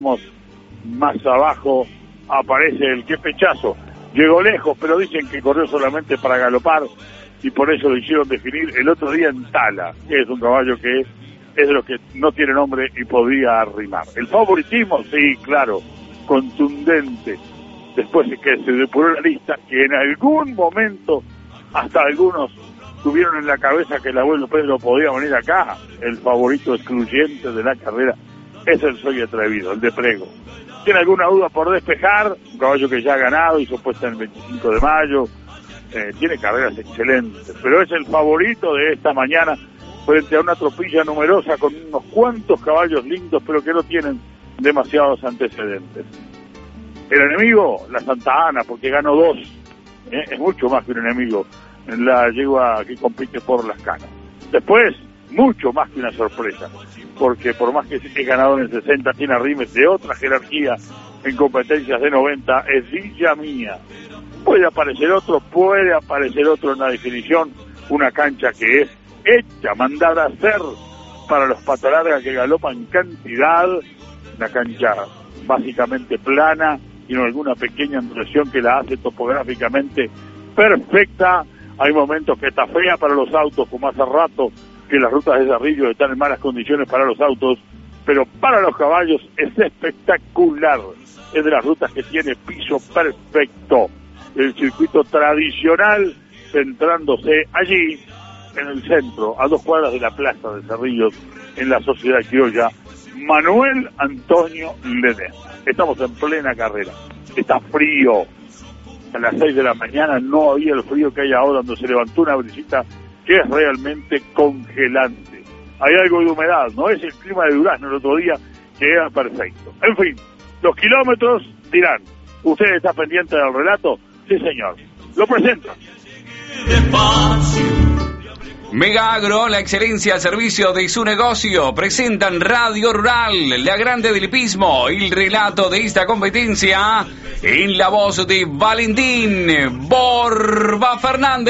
Más abajo aparece el que pechazo. Llegó lejos, pero dicen que corrió solamente para galopar y por eso lo hicieron definir el otro día en Tala, que es un caballo que es de los que no tiene nombre y podría arrimar. El favoritismo, sí, claro, contundente. Después de que se depuró la lista, que en algún momento hasta algunos tuvieron en la cabeza que el abuelo Pedro podía venir acá, el favorito excluyente de la carrera es el Soy Atrevido, el de Prego. ¿Tiene alguna duda por despejar? Un caballo que ya ha ganado, hizo puesta el 25 de mayo, tiene carreras excelentes, pero es el favorito de esta mañana frente a una tropilla numerosa con unos cuantos caballos lindos, pero que no tienen demasiados antecedentes. El enemigo, la Santa Ana, porque ganó 2, es mucho más que un enemigo, la yegua que compite por las canas. Después, mucho más que una sorpresa, porque por más que es ganador en 60, tiene arrimes de otra jerarquía en competencias de 90, es Villa Mía. Puede aparecer otro en la definición, una cancha que es hecha, mandada a hacer para los patalargas que galopan cantidad, una cancha básicamente plana y no alguna pequeña ondulación que la hace topográficamente perfecta. Hay momentos que está fea para los autos, como hace rato que las rutas de Cerrillo están en malas condiciones para los autos, pero para los caballos es espectacular. Es de las rutas que tiene piso perfecto. El circuito tradicional centrándose allí, en el centro, a 2 cuadras de la plaza de Cerrillos, en la Sociedad Criolla, Manuel Antonio Ledesma. Estamos en plena carrera. Está frío. A las 6 de la mañana no había el frío que hay ahora, donde se levantó una brisita que es realmente congelante. Hay algo de humedad, no es el clima de Durazno el otro día, que era perfecto. En fin, los kilómetros dirán, ¿usted está pendiente del relato? Sí, señor. Lo presento. Mega Agro, la excelencia al servicio de su negocio, presentan Radio Rural, la grande del hipismo, el relato de esta competencia en la voz de Valentín Borba Fernández.